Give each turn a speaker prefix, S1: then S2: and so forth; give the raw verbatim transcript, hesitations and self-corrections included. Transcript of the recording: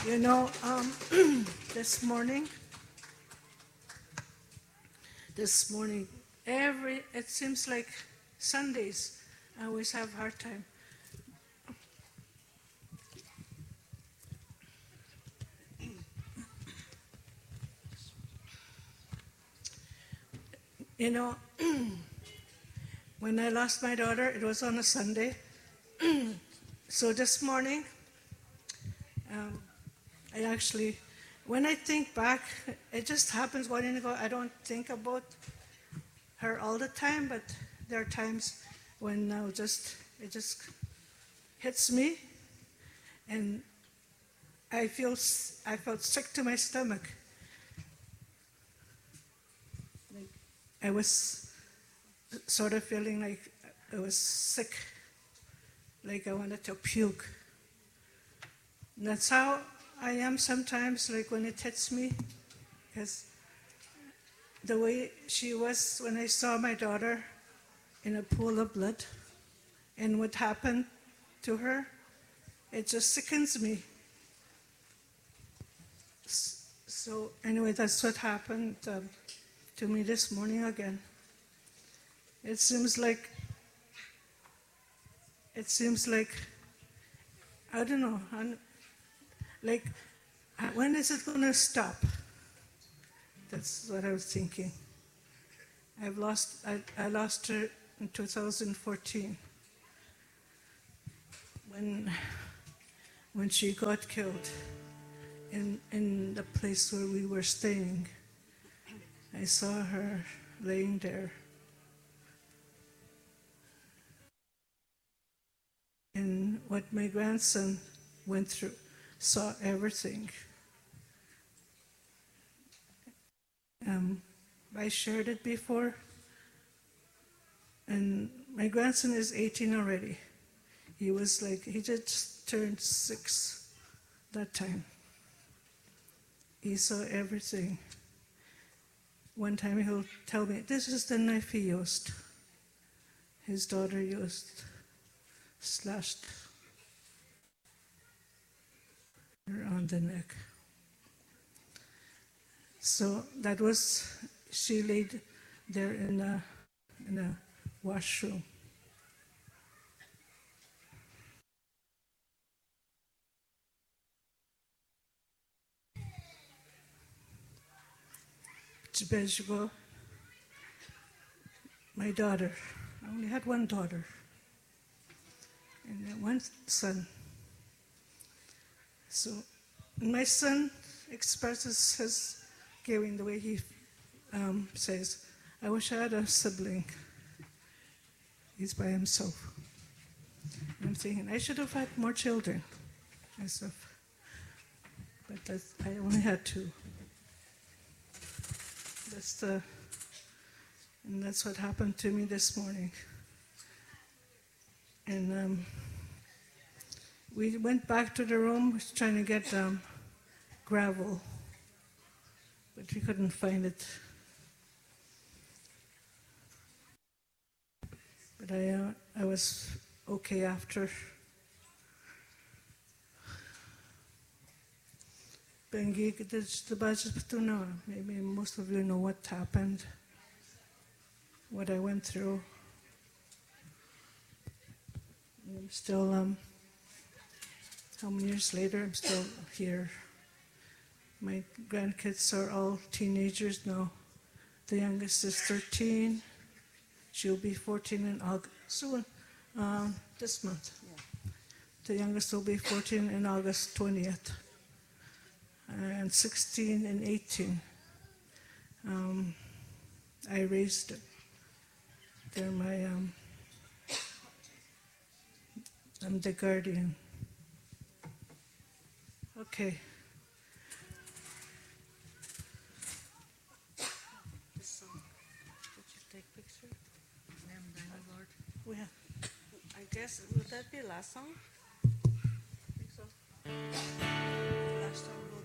S1: You know, um, this morning, this morning, every, it seems like Sundays, I always have a hard time. You know, when I lost my daughter, it was on a Sunday. So this morning, um, I actually, when I think back, it just happens one year ago. I don't think about her all the time, but there are times when now just it just hits me, and I feel I felt sick to my stomach. Like I was sort of feeling like I was sick, like I wanted to puke. And that's how I am sometimes, like when it hits me, because the way she was when I saw my daughter in a pool of blood and what happened to her, it just sickens me. So anyway, that's what happened um, to me this morning again. It seems like, it seems like, I don't know, I'm, like, when is it going to stop? That's what I was thinking. I've lost, I, I lost her in two thousand fourteen when, when she got killed in, in the place where we were staying. I saw her laying there. And what my grandson went through, saw everything. Um, I shared it before, and my grandson is eighteen already. He was like, he just turned six that time. He saw everything. One time he'll tell me, this is the knife he used. His daughter used, slashed her on the neck. So that was, she laid there in a, in a washroom. Chibeshgo, my daughter, I only had one daughter and one son. So my son expresses his caring the way he um, says, I wish I had a sibling. He's by himself. And I'm thinking, I should have had more children myself. But that's, I only had two. That's the, and that's what happened to me this morning. And um, we went back to the room trying to get um, gravel, but we couldn't find it. But I, uh, I was okay after. Bengi, the budget, maybe most of you know what happened, what I went through. I'm still, um, how many years later, I'm still here. My grandkids are all teenagers now. The youngest is thirteen. She'll be fourteen in August, soon, um, this month. Yeah. The youngest will be fourteen in August twentieth. And sixteen and eighteen. Um, I raised them. They're my, um, I'm the guardian. Okay. This song, did you take picture? Lamb Thine, O Lord. We have, I guess, would that be last song? I think so. Last song.